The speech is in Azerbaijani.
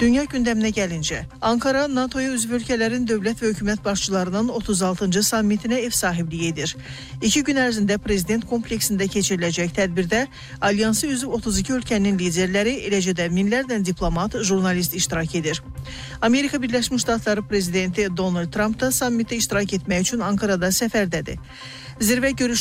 Dünya gündəminə gəlincə, Ankara NATO-ya üzv ölkələrin dövlət və hökumət başçılarının 36-cı sammitinə ev sahibliyi edir. 2 gün ərzində prezident kompleksində keçiriləcək tədbirdə alyansı üzv 32 ölkənin liderləri, eləcə də minlərlə diplomat, jurnalist iştirak edir. Amerika Birləşmiş Ştatları prezidenti Donald Trump da sammitdə iştirak etmək üçün Ankarada səfərdədir. Zirvə görüşdə